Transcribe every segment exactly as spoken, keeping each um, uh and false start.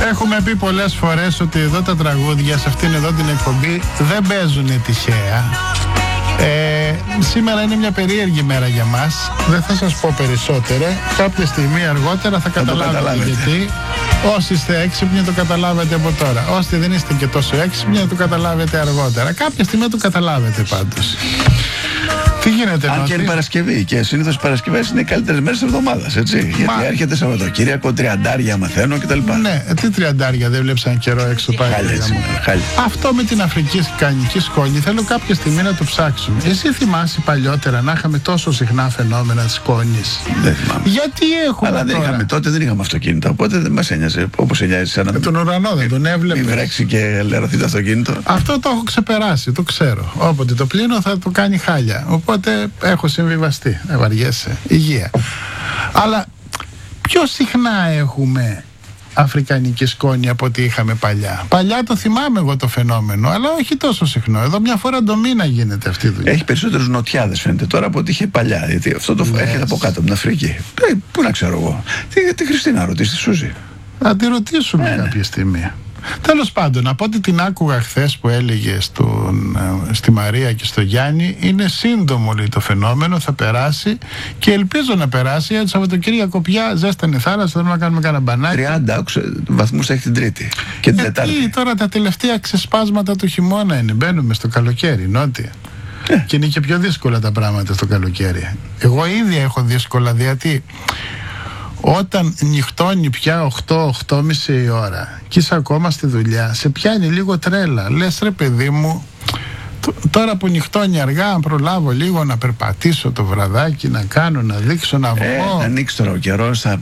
Έχουμε πει πολλές φορές ότι εδώ τα τραγούδια σε αυτήν εδώ την εκπομπή δεν παίζουν τυχαία. Ε, σήμερα είναι μια περίεργη μέρα για μας. Δεν θα σας πω περισσότερα. Κάποια στιγμή αργότερα θα, θα καταλάβετε γιατί. Όσοι είστε έξυπνοι το καταλάβετε από τώρα. Όσοι δεν είστε και τόσο έξυπνοι το καταλάβετε αργότερα. Κάποια στιγμή το καταλάβετε πάντως. Τι γίνεται, αν και είναι Παρασκευή και συνήθως οι Παρασκευές είναι οι καλύτερες μέρες της εβδομάδας, έτσι. Μα... γιατί έρχεται Σαββατοκύριακο, τριαντάρια μαθαίνω κτλ. Ναι, τι τριαντάρια, δεν βλέπεις ένα καιρό έξω πάει. Αυτό με την αφρικανική σκόνη θέλω κάποια στιγμή να το ψάξουμε. Εσύ θυμάσαι παλιότερα να είχαμε τόσο συχνά φαινόμενα σκόνης? Δεν θυμάμαι. Γιατί έχουμε? Αλλά δεν τώρα. είχαμε, τότε δεν είχαμε αυτοκίνητα, οπότε δεν μας ένοιαζε όπως ένοιαζε ένα. Με τον ουρανό δεν τον έβλεπε. Μην βρέξει και λερωθεί το αυτοκίνητο. Αυτό το έχω ξεπεράσει, το ξέρω. Όποτε το πλύνω θα το κάνει χάλια. Οπότε έχω συμβιβαστεί. Δεν βαριέσαι. Υγεία. Αλλά πιο συχνά έχουμε αφρικανική σκόνη από ό,τι είχαμε παλιά. Παλιά το θυμάμαι εγώ το φαινόμενο, αλλά όχι τόσο συχνό. Εδώ μια φορά το μήνα γίνεται αυτή η δουλειά. Έχει περισσότερους νοτιάδες φαίνεται τώρα από ό,τι είχε παλιά. Γιατί αυτό το yes. έρχεται από κάτω από την Αφρική. Ε, πού να ξέρω εγώ. Τι, τη Χριστίνα ρωτήσει, τη Σούζη. Θα τη ρωτήσουμε ε, κάποια ναι. στιγμή. Τέλος πάντων, από ό,τι την άκουγα χθες που έλεγε στον, στη Μαρία και στο Γιάννη, είναι σύντομο λέει το φαινόμενο, θα περάσει και ελπίζω να περάσει. Γιατί Σαββατοκύριακο πια ζέστανε θάλασσα, θέλουμε να κάνουμε κανένα μπανάκι. τριάντα βαθμούς έχει την Τρίτη και την γιατί Τετάρτη. Τώρα τα τελευταία ξεσπάσματα του χειμώνα είναι, μπαίνουμε στο καλοκαίρι, νότια. Ε. Και είναι και πιο δύσκολα τα πράγματα στο καλοκαίρι. Εγώ ήδη έχω δύσκολα, γιατί όταν νυχτώνει πια οκτώ οκτώ και μισή η ώρα και είσαι ακόμα στη δουλειά, σε πιάνει λίγο τρέλα. Λες ρε παιδί μου, τώρα που νυχτώνει αργά, αν προλάβω λίγο να περπατήσω το βραδάκι, να κάνω, να δείξω, να βγω. Ε, να ανοίξει τώρα ο καιρός, θα...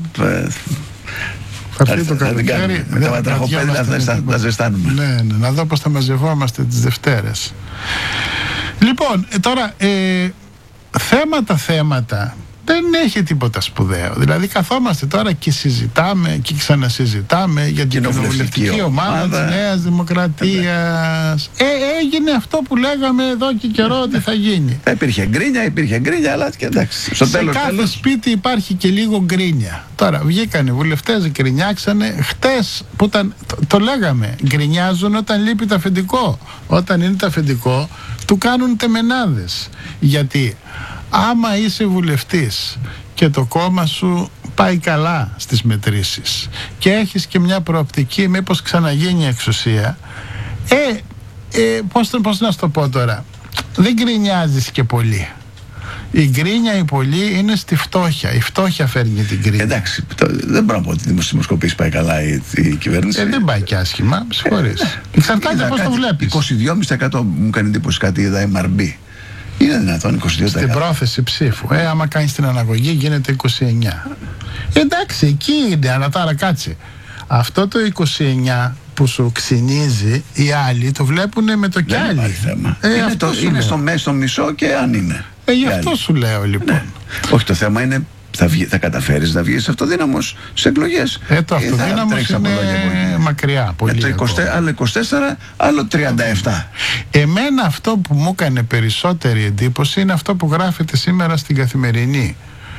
Θα έρθει το καλοκαίρι. Με τα βατραχοπέδια θα τα ζεστάνουμε. Ναι, ναι, να δω πώς θα μαζευόμαστε τις Δευτέρες. Λοιπόν, τώρα, ε, θέματα, θέματα... δεν έχει τίποτα σπουδαίο. Δηλαδή καθόμαστε τώρα και συζητάμε και ξανασυζητάμε για την κοινοβουλευτική ομάδα της Νέας Δημοκρατίας. Ε, έγινε αυτό που λέγαμε εδώ και καιρό ότι θα γίνει. Υπήρχε γκρίνια, υπήρχε γκρίνια, αλλά και εντάξει. Στο σε τέλος, κάθε τέλος... σπίτι υπάρχει και λίγο γκρίνια. Τώρα βγήκανε βουλευτές, γκρινιάξανε. Χτες που ήταν, το, το λέγαμε, γκρινιάζουν όταν λείπει το αφεντικό. Όταν είναι το αφεντικό, του κάνουν τεμενάδες. Γιατί άμα είσαι βουλευτής και το κόμμα σου πάει καλά στις μετρήσεις και έχεις και μια προοπτική μήπως ξαναγίνει εξουσία, ε, ε, πώς, πώς να σου το πω τώρα, δεν γκρινιάζεις και πολύ. Η γκρίνια η πολύ είναι στη φτώχεια. Η φτώχεια φέρνει την γκρίνια. Εντάξει, το, δεν μπορώ να πω ότι η δημοσκοπήση πάει καλά η, η κυβέρνηση. Ε, δεν πάει και άσχημα, με συγχωρείς. Ε, Εξαρτάται πώς το βλέπεις. είκοσι δύο κόμμα πέντε τοις εκατό μου κάνει εντύπωση κάτι είδα εμ αρ μπι. Είναι δυνατόν είκοσι δύο τοις εκατό. Στην πρόθεση ψήφου. Ε, άμα κάνεις την αναγωγή γίνεται είκοσι εννιά. Εντάξει, εκεί είναι, αλλά τώρα κάτσε. Αυτό το είκοσι εννιά που σου ξυνίζει, οι άλλοι το βλέπουν με το κιάλι. Δεν υπάρχει θέμα. Ε, είναι το, είναι στο μέσο μισό και αν είναι. Ε, γι' αυτό σου λέω λοιπόν. Ναι. Όχι, το θέμα είναι θα, βγει, θα καταφέρεις να βγεις αυτοδύναμος σε εκλογές. Ε, το αυτοδύναμος είναι μακριά. Πολύ ε, το είκοσι, άλλο είκοσι τέσσερα, άλλο τριάντα επτά. Εμένα αυτό που μου έκανε περισσότερη εντύπωση είναι αυτό που γράφεται σήμερα στην Καθημερινή.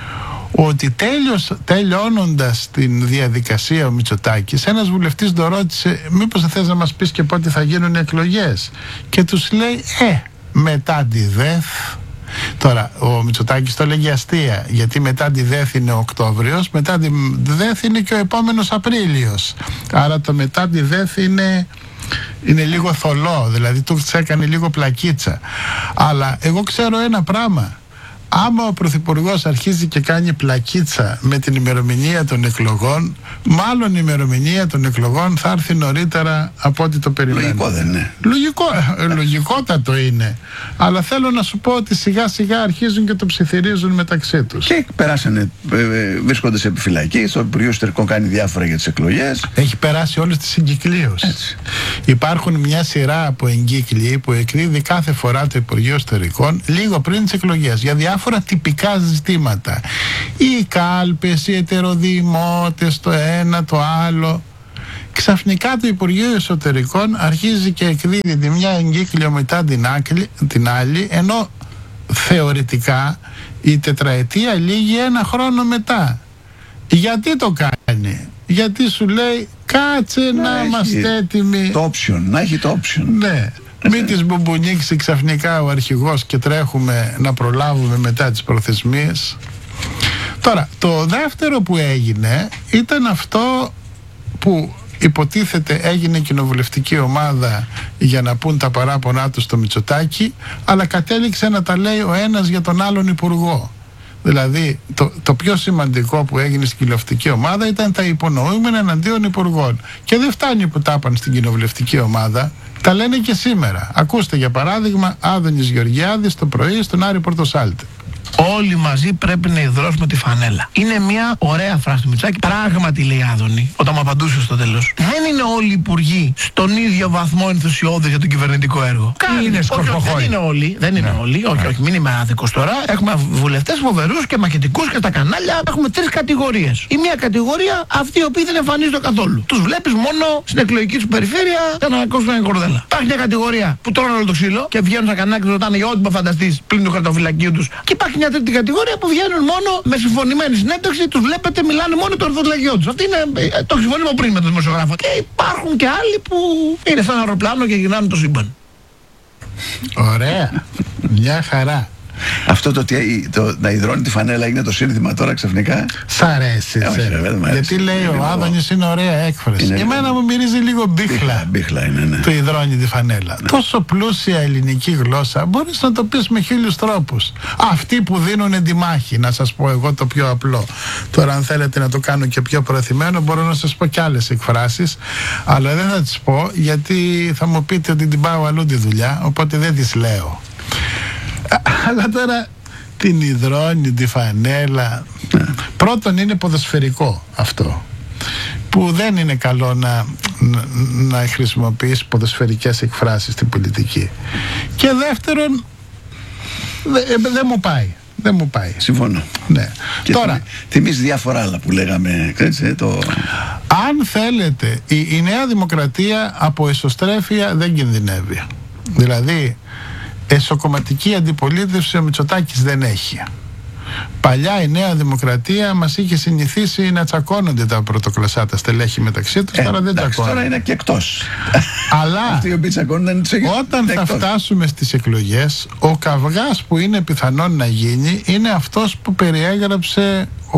Ότι τέλειος, τελειώνοντας την διαδικασία ο Μητσοτάκης, ένας βουλευτής το ρώτησε μήπως θες να μας πεις και πότε θα γίνουν εκλογές, και τους λέει ε, μετά τη ΔΕΘ. Τώρα ο Μητσοτάκης το λέγει αστεία, γιατί μετά τη ΔΕΘ είναι ο Οκτώβριος, μετά τη ΔΕΘ είναι και ο επόμενος Απρίλιος, άρα το μετά τη ΔΕΘ είναι είναι λίγο θολό, δηλαδή του έκανε λίγο πλακίτσα. Αλλά εγώ ξέρω ένα πράγμα: άμα ο Πρωθυπουργός αρχίζει και κάνει πλακίτσα με την ημερομηνία των εκλογών, μάλλον η ημερομηνία των εκλογών θα έρθει νωρίτερα από ό,τι το περιμένουμε. Λογικό δεν είναι? Λογικό, ε, λογικότατο είναι. Αλλά θέλω να σου πω ότι σιγά σιγά αρχίζουν και το ψιθυρίζουν μεταξύ τους. Και περάσανε, ε, βρίσκονται σε επιφυλακή, στο Υπουργείο Εσωτερικών κάνει διάφορα για τις εκλογές. Έχει περάσει όλες τις εγκυκλίωσεις. Υπάρχουν μια σειρά από εγκύκλοι που εκδίδει κάθε φορά το Υπουργείο Εσωτερικών λίγο πριν τις εκλογές για διάφορα τυπικά ζητήματα. Οι κάλπες, οι ετεροδημότες, το ένα, το άλλο. Ξαφνικά το Υπουργείο Εσωτερικών αρχίζει και εκδίδει τη μια εγκύκλιο μετά την, άκλη, την άλλη, ενώ θεωρητικά η τετραετία λύγει ένα χρόνο μετά. Γιατί το κάνει? Γιατί σου λέει Κάτσε να, να είμαστε έτοιμοι. Το option, να έχει το option. Ναι. Μην τις μπουμπουνίξει ξαφνικά ο αρχηγός και τρέχουμε να προλάβουμε μετά τις προθεσμίες. Τώρα, το δεύτερο που έγινε ήταν αυτό που υποτίθεται έγινε κοινοβουλευτική ομάδα για να πούν τα παράπονά του στο Μητσοτάκη, αλλά κατέληξε να τα λέει ο ένας για τον άλλον υπουργό. Δηλαδή, το, το πιο σημαντικό που έγινε στην κοινοβουλευτική ομάδα ήταν τα υπονοούμενα εναντίον υπουργών. Και δεν φτάνει που τα είπαν στην κοινοβουλευτική ομάδα, τα λένε και σήμερα. Ακούστε για παράδειγμα Άδωνης Γεωργιάδης το πρωί στον Άρη Πορτοσάλτε. Όλοι μαζί πρέπει να υδρώσουμε τη φανέλα. Είναι μια ωραία φράση του Μητσάκη. Πράγματι, λέει Άδωνη, όταν μου απαντούσε στο τέλος. Δεν είναι όλοι οι υπουργοί στον ίδιο βαθμό ενθουσιώδες για το κυβερνητικό έργο. Κάτι είναι σκορποχώροι. Δεν είναι όλοι. Δεν είναι ναι. όλοι. Όχι, όχι, μην είμαι άδικος τώρα. Έχουμε βουλευτές φοβερούς και μαχητικούς και στα κανάλια. Έχουμε τρεις κατηγορίες. Η μία κατηγορία αυτή οι οποίοι δεν εμφανίζονται καθόλου. Τους βλέπεις μόνο στην εκλογική του περιφέρεια για να κόψουν μια κορδέλα. Υπάρχει μια κατηγορία που τρώνε όλο το ξύλο και βγαίνουν στα κανάλια και ρωτάνε για ό,τι φανταστεί πλην του χαρτοφυλακίου του. Και υπάρχει μια τρίτη κατηγορία που βγαίνουν μόνο με συμφωνημένη συνέντευξη, τους βλέπετε, μιλάνε μόνο το ορθοφυλακιό τους. Αυτή είναι το συμφωνήμα πριν με τον δημοσιογράφο. Και υπάρχουν και άλλοι που είναι σαν αεροπλάνο και γυρνάνε το σύμπαν. Ωραία. Μια χαρά. Αυτό το ότι το, να υδρώνει τη φανέλα είναι το σύνθημα τώρα ξαφνικά. Σ' αρέσει. Ε, όχι, ρε, γιατί λέει ο Άδωνης είναι ωραία έκφραση. Είναι εμένα μου μυρίζει λίγο μπίχλα. Μπίχλα είναι, ναι. Το υδρώνει τη φανέλα. Ναι. Τόσο πλούσια ελληνική γλώσσα μπορείς να το πεις με χίλιους τρόπους. Αυτοί που δίνουν τη μάχη, να σας πω εγώ το πιο απλό. Τώρα αν θέλετε να το κάνω και πιο προεθυμένο μπορώ να σας πω και άλλες εκφράσεις. Αλλά δεν θα τις πω γιατί θα μου πείτε ότι την πάω αλλού τη δουλειά. Οπότε δεν τις λέω. Αλλά τώρα την υδρώνει τη φανέλα. Πρώτον είναι ποδοσφαιρικό αυτό, που δεν είναι καλό να, να, να χρησιμοποιείς ποδοσφαιρικές εκφράσεις στην πολιτική. Και δεύτερον δεν δε μου πάει. Δεν μου πάει. Συμφωνώ. Ναι. Και τώρα θυμίζει διάφορα άλλα που λέγαμε, έτσι, το... Αν θέλετε, η, η Νέα Δημοκρατία από εσωστρέφεια δεν κινδυνεύει. Δηλαδή εσωκομματική αντιπολίτευση ο Μητσοτάκης δεν έχει. Παλιά η Νέα Δημοκρατία μας είχε συνηθίσει να τσακώνονται τα πρωτοκλασσά τα στελέχη μεταξύ τους, ε, τώρα δεν τσακώνονται. Τώρα είναι και εκτός. Αλλά αυτοί οι οποίοι τσακώνονται είναι όταν θα εκτός. Φτάσουμε στις εκλογές, ο καυγάς που είναι πιθανόν να γίνει είναι αυτός που περιέγραψε ο,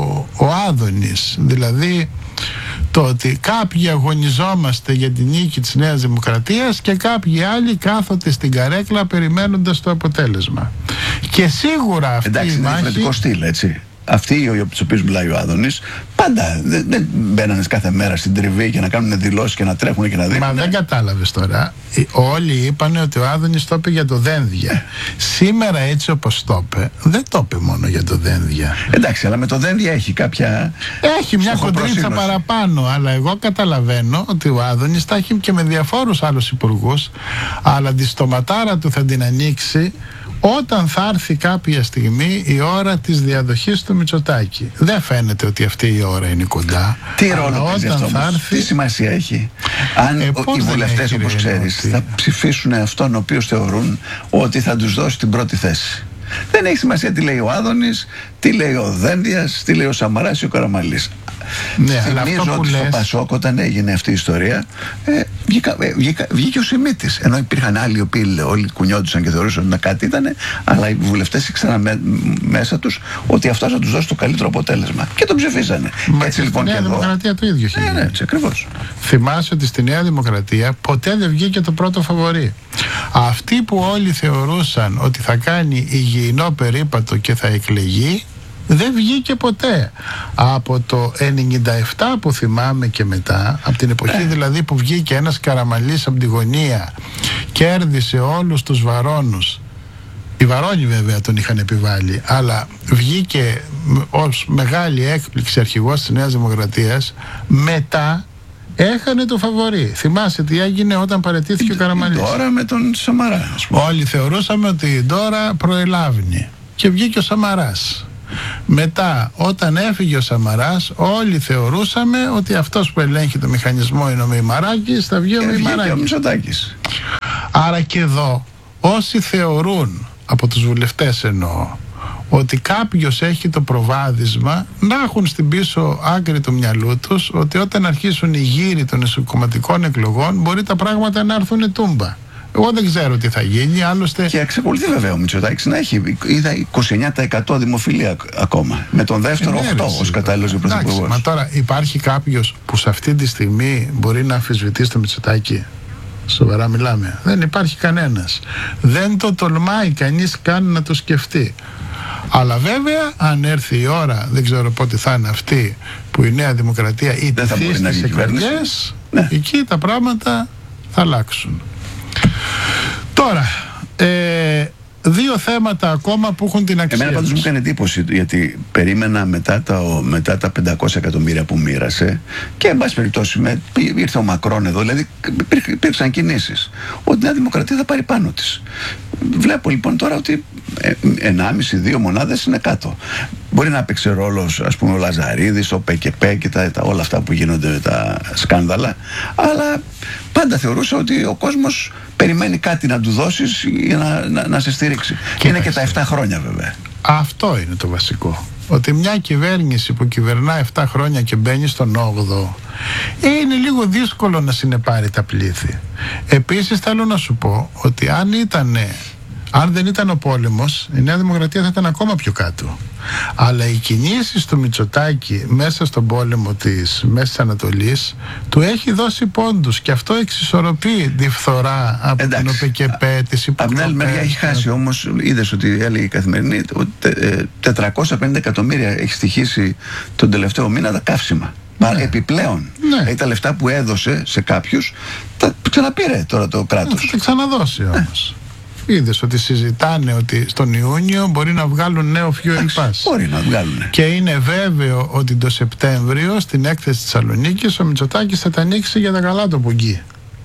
ο Άδωνης. Δηλαδή το ότι κάποιοι αγωνιζόμαστε για την νίκη της Νέας Δημοκρατίας και κάποιοι άλλοι κάθονται στην καρέκλα περιμένοντας το αποτέλεσμα. Και σίγουρα αυτή εντάξει, η μάχη... είναι διαφορετικό στυλ, έτσι. Αυτοί οι οποίοι μιλάει ο Άδωνης πάντα δεν, δεν μπαίνανε κάθε μέρα στην τριβή για να κάνουν δηλώσεις και να τρέχουν και να δίνουν. Μα δεν κατάλαβες τώρα. Όλοι είπαν ότι ο Άδωνης το είπε για το Δένδια. Σήμερα έτσι όπως το είπε, δεν το είπε μόνο για το Δένδια. Εντάξει, αλλά με το Δένδια έχει κάποια... Έχει μια κοντρίτσα παραπάνω, αλλά εγώ καταλαβαίνω ότι ο Άδωνης τα έχει και με διαφόρους άλλους υπουργούς, αλλά τη στοματάρα του θα την ανοίξει όταν θα έρθει κάποια στιγμή η ώρα της διαδοχής του Μητσοτάκη. Δεν φαίνεται ότι αυτή η ώρα είναι κοντά. Τι ρόλο παίζει αυτό όμως, έρθει... τι σημασία έχει. Αν ε, οι βουλευτές, όπως ξέρεις, θα ψηφίσουν αυτόν ο οποίος θεωρούν ότι θα τους δώσει την πρώτη θέση. Δεν έχει σημασία τι λέει ο Άδωνης, τι λέει ο Δένδιας, τι λέει ο Σαμαράς ή ο Καραμανλής. Ναι, θυμίζω ότι λες... στο Πασόκ όταν έγινε αυτή η ιστορία ε, βγήκα, ε, βγήκα, βγήκε ο Σιμίτης, ενώ υπήρχαν άλλοι οι οποίοι όλοι κουνιόντουσαν και θεωρούσαν ότι κάτι ήταν, αλλά οι βουλευτές ήξεραν με, μέσα τους ότι αυτός θα τους δώσει το καλύτερο αποτέλεσμα και τον ψηφίσανε. Μα έτσι λοιπόν στη Νέα και Δημοκρατία το ίδιο έχει. Ναι, ναι, έτσι ακριβώς. Θυμάσαι ότι στη Νέα Δημοκρατία ποτέ δεν βγήκε το πρώτο φαβορί. Αυτοί που όλοι θεωρούσαν ότι θα κάνει υγιεινό περίπατο και θα εκλεγεί, δεν βγήκε ποτέ. Από το ενενήντα επτά που θυμάμαι και μετά, από την εποχή δηλαδή που βγήκε ένας Καραμανλής από τη γωνία, κέρδισε όλους τους βαρώνους. Οι Βαρώνοι βέβαια τον είχαν επιβάλει, αλλά βγήκε ως μεγάλη έκπληξη αρχηγός της Νέας Δημοκρατίας. Μετά έχανε το φαβορί. Θυμάσαι τι έγινε όταν παραιτήθηκε ο Καραμανλής. Τώρα με τον Σαμαρά. Όλοι θεωρούσαμε ότι η Ντόρα προελάβνει και βγήκε ο Σαμαράς. Μετά όταν έφυγε ο Σαμαράς όλοι θεωρούσαμε ότι αυτός που ελέγχει το μηχανισμό είναι ο Μεϊμαράκης, θα βγει ο Μεϊμαράκης. Άρα και εδώ όσοι θεωρούν, από τους βουλευτές εννοώ, ότι κάποιος έχει το προβάδισμα να έχουν στην πίσω άκρη του μυαλού τους ότι όταν αρχίσουν οι γύροι των εσωκομματικών εκλογών μπορεί τα πράγματα να έρθουν τούμπα. Εγώ δεν ξέρω τι θα γίνει, άλλωστε. Και εξακολουθεί βέβαια ο Μητσοτάκης να έχει. Είδα είκοσι εννέα τοις εκατό δημοφιλία ακόμα. Με τον δεύτερο οκτώ τοις εκατό ως κατάλληλος πρωθυπουργός. Μα τώρα υπάρχει κάποιος που σε αυτή τη στιγμή μπορεί να αμφισβητήσει το Μητσοτάκη? Σοβαρά μιλάμε. Δεν υπάρχει κανένας. Δεν το τολμάει κανείς καν να το σκεφτεί. Αλλά βέβαια, αν έρθει η ώρα, δεν ξέρω πότε θα είναι αυτή, που η Νέα Δημοκρατία ιτηθεί στις εκλογές, ναι, εκεί τα πράγματα θα αλλάξουν. Τώρα, ε, δύο θέματα ακόμα που έχουν την αξία. Εμένα πάντως μου έκανε εντύπωση, γιατί περίμενα μετά τα, μετά τα πεντακόσια εκατομμύρια που μοίρασε και εν πάση περιπτώσει με, ήρθε ο Μακρόν εδώ, δηλαδή υπήρξαν κινήσεις ότι η Νέα Δημοκρατία θα πάρει πάνω της. Βλέπω λοιπόν τώρα ότι ενάμιση δύο μονάδες είναι κάτω. Μπορεί να παίξει ρόλο, ας πούμε, ο Λαζαρίδης, ο ΠΚΠ και τα, τα, όλα αυτά που γίνονται, τα σκάνδαλα, αλλά πάντα θεωρούσα ότι ο κόσμος περιμένει κάτι να του δώσεις για να, να, να σε στηρίξει. Και είναι και τα επτά χρόνια βέβαια. Αυτό είναι το βασικό. Ότι μια κυβέρνηση που κυβερνά επτά χρόνια και μπαίνει στον όγδοο, είναι λίγο δύσκολο να συνεπάρει τα πλήθη. Επίσης θέλω να σου πω ότι αν ήταν, αν δεν ήταν ο πόλεμος, η Νέα Δημοκρατία θα ήταν ακόμα πιο κάτω. Αλλά οι κινήσεις του Μητσοτάκη μέσα στον πόλεμο της Μέσης Ανατολής του έχει δώσει πόντους και αυτό εξισορροπεί τη φθορά από Εντάξει, την ΟΠΕΚΕΠΕ, τις υποκλοπές. Από την άλλη μεριά έχει χάσει όμως, είδες ότι έλεγε η Καθημερινή ότι τετρακόσια πενήντα εκατομμύρια έχει στοιχήσει τον τελευταίο μήνα τα καύσιμα. Ναι. Επιπλέον, ναι, τα λεφτά που έδωσε σε κάποιους τα ξαναπήρε τώρα το κράτος. Θα τα ξαναδώσει όμως. Ναι. Είδες ότι συζητάνε ότι στον Ιούνιο μπορεί να βγάλουν νέο fuel pass. Μπορεί να βγάλουν. Και είναι βέβαιο ότι το Σεπτέμβριο στην έκθεση της Θεσσαλονίκης ο Μητσοτάκης θα τα ανοίξει για τα καλά το πουγγί.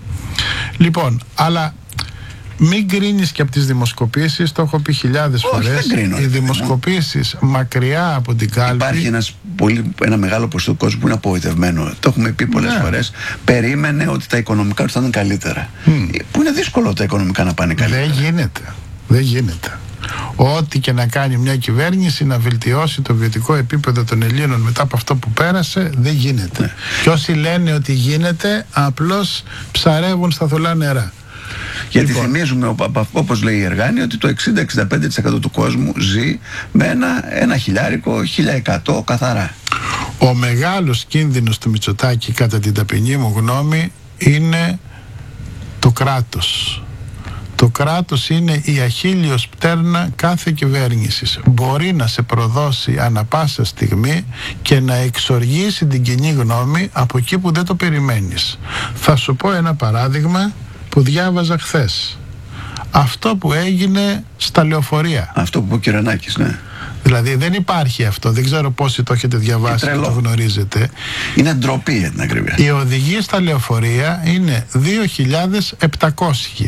Λοιπόν, αλλά μην κρίνεις και από τις δημοσκοπήσεις, το έχω πει χιλιάδες φορές. Οι δημοσκοπήσεις μακριά από την κάλπη. Υπάρχει ένας πολύ, ένα μεγάλο ποσοστό κόσμου που είναι απογοητευμένο. Το έχουμε πει πολλές, ναι, φορές. Περίμενε ότι τα οικονομικά του θα είναι καλύτερα. Mm. Που είναι δύσκολο τα οικονομικά να πάνε καλύτερα. Δεν γίνεται. Δεν γίνεται. Ό,τι και να κάνει μια κυβέρνηση να βελτιώσει το βιωτικό επίπεδο των Ελλήνων μετά από αυτό που πέρασε, δεν γίνεται. Ναι. Και όσοι λένε ότι γίνεται, απλώς ψαρεύουν στα θολά νερά. Γιατί λοιπόν, θυμίζουμε, όπως λέει η Εργάνη, ότι το εξήντα με εξήντα πέντε τοις εκατό του κόσμου ζει με ένα, ένα χιλιάρικο, χίλια εκατό καθαρά. Ο μεγάλος κίνδυνος του Μητσοτάκη, κατά την ταπεινή μου γνώμη, είναι το κράτος. Το κράτος είναι η αχίλιος πτέρνα κάθε κυβέρνησης. Μπορεί να σε προδώσει ανα πάσα στιγμή και να εξοργήσει την κοινή γνώμη από εκεί που δεν το περιμένεις. Θα σου πω ένα παράδειγμα που διάβαζα χθες. Αυτό που έγινε στα λεωφορεία. Αυτό που είπε ο Κυρανάκης, ναι. Δηλαδή δεν υπάρχει αυτό. Δεν ξέρω πόσοι το έχετε διαβάσει και το γνωρίζετε. Είναι ντροπή για την ακρίβεια. Οι οδηγοί στα λεωφορεία είναι δύο χιλιάδες επτακόσιοι.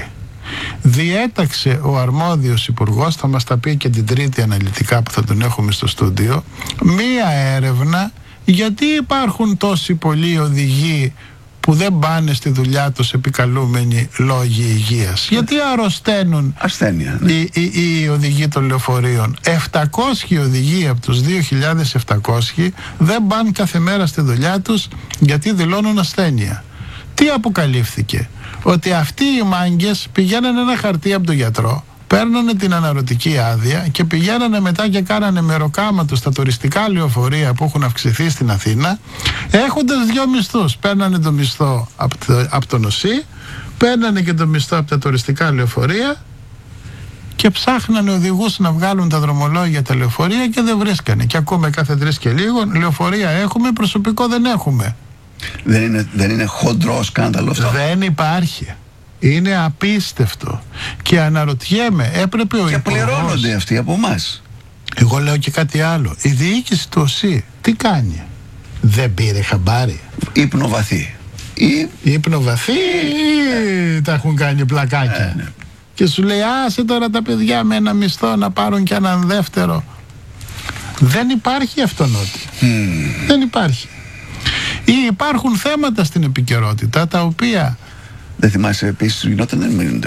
Διέταξε ο αρμόδιος υπουργός, θα μας τα πει και την Τρίτη αναλυτικά που θα τον έχουμε στο στούντιο, μία έρευνα γιατί υπάρχουν τόσοι πολλοί οδηγοί που δεν πάνε στη δουλειά τους επικαλούμενοι λόγοι υγείας. Γιατί αρρωσταίνουν ασθένεια, ναι, οι, οι, οι οδηγοί των λεωφορείων. επτακόσιοι οδηγοί από τους δύο χιλιάδες επτακόσιοι δεν πάνε κάθε μέρα στη δουλειά τους γιατί δηλώνουν ασθένεια. Τι αποκαλύφθηκε? Ότι αυτοί οι μάγκες πηγαίνανε ένα χαρτί από τον γιατρό, παίρνανε την αναρωτική άδεια και πηγαίνανε μετά και κάνανε μεροκάματο στα τουριστικά λεωφορεία που έχουν αυξηθεί στην Αθήνα, έχοντας δύο μισθούς. Παίρνανε το μισθό από το, από το νοσί, παίρνανε και το μισθό από τα τουριστικά λεωφορεία και ψάχνανε οδηγούς να βγάλουν τα δρομολόγια τα λεωφορεία και δεν βρίσκανε. Και ακούμε κάθε τρεις και λίγο, λεωφορεία έχουμε, προσωπικό δεν έχουμε. Δεν είναι, δεν είναι χοντρό σκάνδαλο αυτό? Δεν υπάρχει. Είναι απίστευτο. Και αναρωτιέμαι, έπρεπε ο και υπουργός... πληρώνονται αυτοί από εμάς. Εγώ λέω και κάτι άλλο. Η διοίκηση του ΟΣΥ τι κάνει? Δεν πήρε χαμπάρι? Ύπνο βαθύ. Ή... Ύπνο βαθύ ή τα έχουν κάνει πλακάκια? Ε, ναι. Και σου λέει άσε τώρα τα παιδιά με ένα μισθό να πάρουν και έναν δεύτερο. Δεν υπάρχει αυτονότη. Mm. Δεν υπάρχει. Ή υπάρχουν θέματα στην επικαιρότητα τα οποία... Δεν θυμάσαι επίσης, γινόταν